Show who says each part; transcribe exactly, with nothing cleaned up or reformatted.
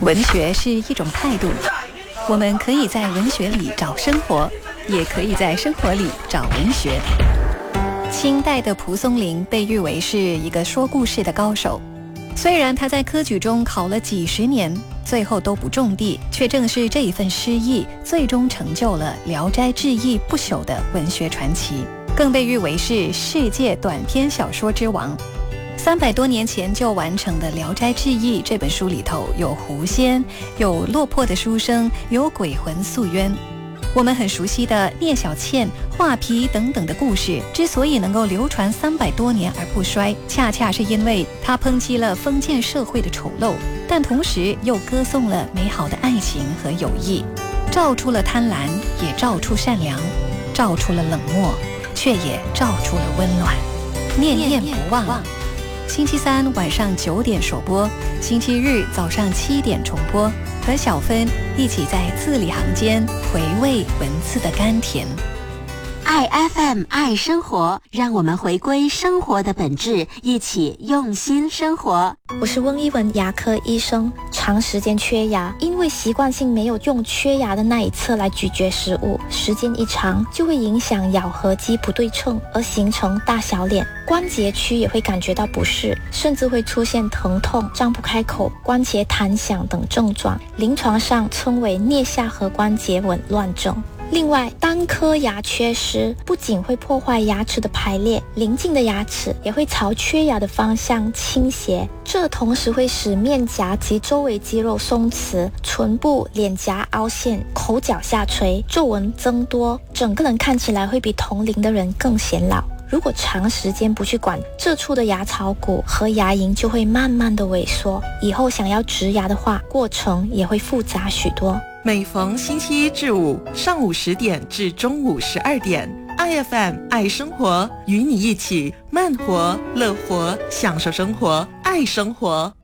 Speaker 1: 文学是一种态度，我们可以在文学里找生活，也可以在生活里找文学。清代的蒲松龄被誉为是一个说故事的高手，虽然他在科举中考了几十年，最后都不中第，却正是这一份诗意，最终成就了《聊斋志异》不朽的文学传奇，更被誉为是世界短篇小说之王。三百多年前就完成的《聊斋志异》这本书里头，有狐仙，有落魄的书生，有鬼魂诉冤。我们很熟悉的聂小倩、画皮等等的故事，之所以能够流传三百多年而不衰，恰恰是因为它抨击了封建社会的丑陋，但同时又歌颂了美好的爱情和友谊，照出了贪婪，也照出善良，照出了冷漠，却也照出了温暖。念念不忘。星期三晚上九点首播，星期日早上七点重播，和小芬一起在字里行间回味文字的甘甜。
Speaker 2: 爱 F M 爱生活，让我们回归生活的本质，一起用心生活。
Speaker 3: 我是温一文，牙科医生。长时间缺牙，因为习惯性没有用缺牙的那一侧来咀嚼食物，时间一长就会影响咬合肌不对称，而形成大小脸。关节区也会感觉到不适，甚至会出现疼痛、张不开口、关节弹响等症状，临床上称为颞下颌关节紊乱症。另外，单颗牙缺失不仅会破坏牙齿的排列，邻近的牙齿也会朝缺牙的方向倾斜，这同时会使面颊及周围肌肉松弛，唇部、脸颊凹陷，口角下垂，皱纹增多，整个人看起来会比同龄的人更显老。如果长时间不去管，这处的牙槽骨和牙龈就会慢慢的萎缩，以后想要植牙的话，过程也会复杂许多。
Speaker 4: 每逢星期一至五上午十点至中午十二点， I F M 爱生活，与你一起慢活乐活，享受生活，爱生活。